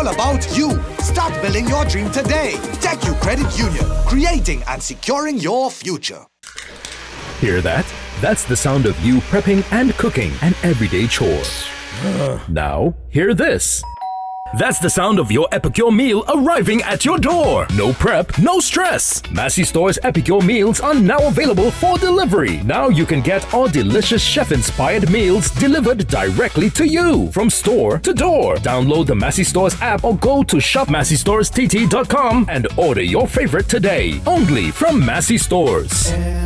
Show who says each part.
Speaker 1: all about you. Start building your dream today. TechU Credit Union, creating and securing your future.
Speaker 2: Hear that? That's the sound of you prepping and cooking an everyday chore. Now, hear this. That's the sound of your Epicure meal arriving at your door. No prep, no stress. Massey Store's Epicure meals are now available for delivery. Now you can get our delicious chef-inspired meals delivered directly to you from store to door. Download the Massey Stores app or go to shopmasseystorestt.com and order your favorite today. Only from Massey Stores.